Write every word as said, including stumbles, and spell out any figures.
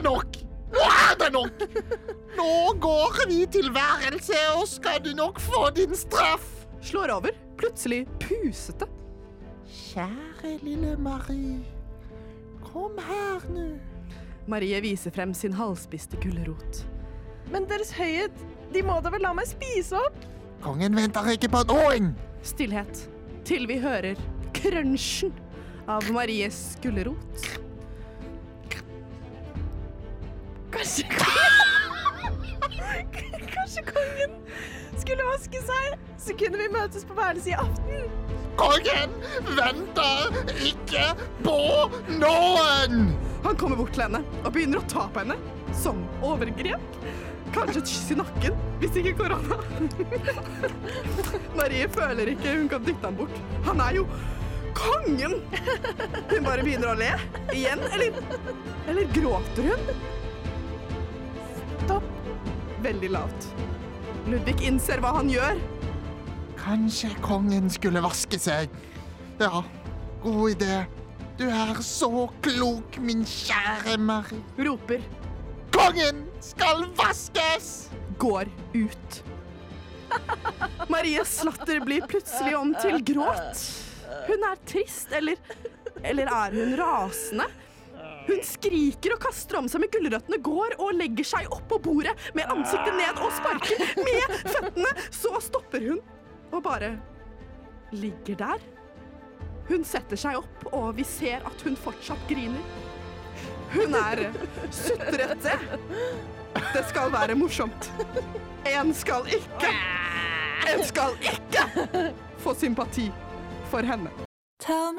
det nok! Nå er det nok! Nå går vi til værelse, og skal du nok få din straff. Slår over, plutselig pusete. Kjære lille Marie, kom her nå. Marie viser frem sin halvspiste gullerot. Men deres høyhet, de må da vel la meg spise opp? Kongen venter ikke på noen. Stillhet, til vi hører krønsjen av Maries gullerot. Kanskje Kanskje kongen skulle vaske seg, så kunne vi møtes på værelse i aften. Kongen venter ikke på noen. Han kommer bort til henne og begynner å ta på henne som overgrep. Kanskje et kyss i nakken, hvis ikke korona. Marie føler ikke hun kan dytte ham bort. Han er jo kongen! Hun bare begynner å le. Igjen, eller, eller gråter hun? Stopp. Veldig lavt. Ludvig innser hva han gjør. Kanskje kongen skulle vaske seg. Ja, god idé. Du er så klok, min kjære Marie. Roper. Kongen skal vaskes! Går ut. Maries latter blir plutselig om til gråt. Hun er trist, eller, eller er hun rasende? Hun skriker og kaster om seg med gulrøttene, går og legger seg opp på bordet med ansiktet ned og sparker med føttene. Så stopper hun og bare ligger der. Hun setter seg opp, og vi ser at hun fortsatt griner. Hun er sutrete. Det skal være morsomt. En skal ikke, en skal ikke få sympati for henne. Tell me